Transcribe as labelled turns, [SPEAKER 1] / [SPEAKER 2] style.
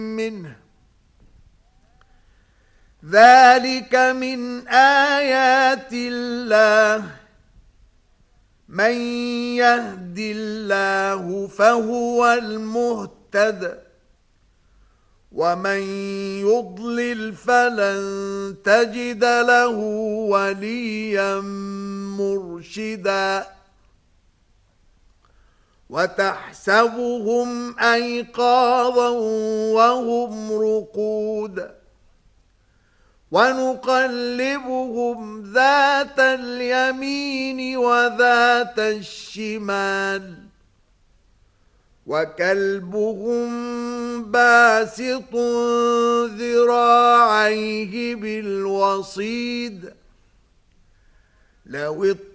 [SPEAKER 1] منه ذلك من آيات الله من يهد الله فهو المهتد ومن يضلل فلن تجد له وليا مرشدا وتحسبهم أيقاظا وهم رقود ونقلبهم ذات اليمين وذات الشمال وكلبهم باسط ذراعيه بالوصيد لو